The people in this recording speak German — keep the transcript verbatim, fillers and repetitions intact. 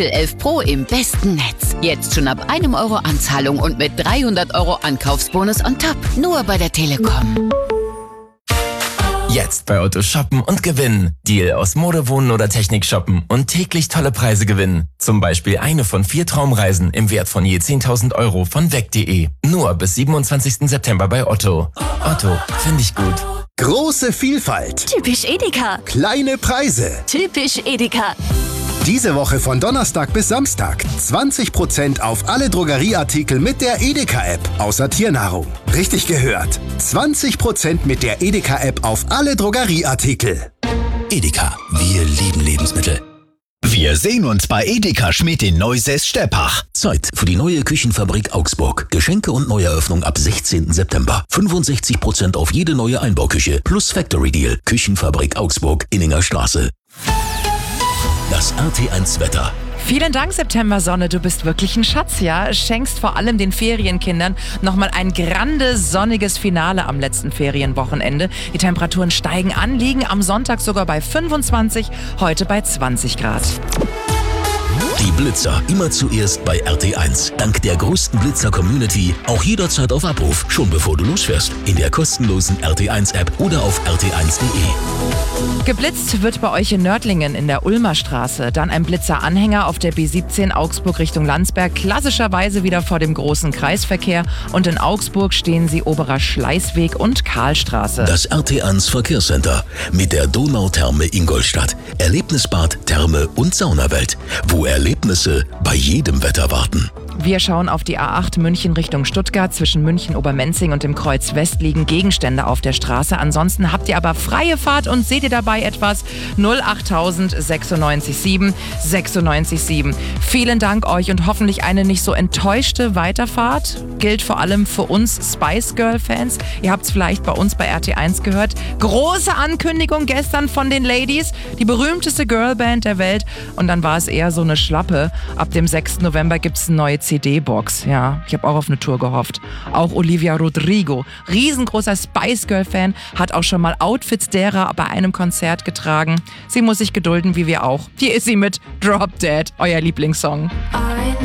elf Pro im besten Netz. Jetzt schon ab einem Euro Anzahlung und mit dreihundert Euro Ankaufsbonus on top. Nur bei der Telekom. Jetzt bei Otto shoppen und gewinnen. Deal aus Mode, Wohnen oder Technik shoppen und täglich tolle Preise gewinnen. Zum Beispiel eine von vier Traumreisen im Wert von je zehntausend Euro von weg punkt de. Nur bis siebenundzwanzigsten September bei Otto. Otto, finde ich gut. Große Vielfalt. Typisch Edeka. Kleine Preise. Typisch Edeka. Diese Woche von Donnerstag bis Samstag zwanzig Prozent auf alle Drogerieartikel mit der Edeka-App, außer Tiernahrung. Richtig gehört. zwanzig Prozent mit der Edeka-App auf alle Drogerieartikel. Edeka, wir lieben Lebensmittel. Wir sehen uns bei Edeka Schmidt in Neusäß-Steppach. Zeit für die neue Küchenfabrik Augsburg. Geschenke und Neueröffnung ab sechzehnten September. fünfundsechzig Prozent auf jede neue Einbauküche plus Factory Deal. Küchenfabrik Augsburg, Inninger Straße. Das R T eins Wetter. Vielen Dank, September-Sonne. Du bist wirklich ein Schatz, ja? Schenkst vor allem den Ferienkindern nochmal ein grande, sonniges Finale am letzten Ferienwochenende. Die Temperaturen steigen an, liegen am Sonntag sogar bei fünfundzwanzig, heute bei zwanzig Grad. Die Blitzer immer zuerst bei R T eins. Dank der größten Blitzer-Community auch jederzeit auf Abruf, schon bevor du losfährst. In der kostenlosen R T eins App oder auf r t eins punkt de. Geblitzt wird bei euch in Nördlingen in der Ulmer Straße. Dann ein Blitzer-Anhänger auf der B siebzehn Augsburg Richtung Landsberg. Klassischerweise wieder vor dem großen Kreisverkehr. Und in Augsburg stehen sie Oberer Schleißweg und Karlstraße. Das R T eins Verkehrscenter mit der Donautherme Ingolstadt. Erlebnisbad, Therme und Saunawelt. Wo Erlebnisse bei jedem Wetter warten. Wir schauen auf die A acht München Richtung Stuttgart. Zwischen München-Obermenzing und dem Kreuz West liegen Gegenstände auf der Straße. Ansonsten habt ihr aber freie Fahrt und seht ihr dabei etwas? null achttausend sechsundneunzig sieben sechsundneunzig sieben. Vielen Dank euch und hoffentlich eine nicht so enttäuschte Weiterfahrt. Gilt vor allem für uns Spice Girl Fans. Ihr habt es vielleicht bei uns bei R T eins gehört. Große Ankündigung gestern von den Ladies. Die berühmteste Girlband der Welt. Und dann war es eher so eine Schlappe. Ab dem sechsten November gibt es eine neue C D-Box. Ja, ich habe auch auf eine Tour gehofft. Auch Olivia Rodrigo, riesengroßer Spice Girl-Fan, hat auch schon mal Outfits derer bei einem Konzert getragen. Sie muss sich gedulden, wie wir auch. Hier ist sie mit Drop Dead, euer Lieblingssong.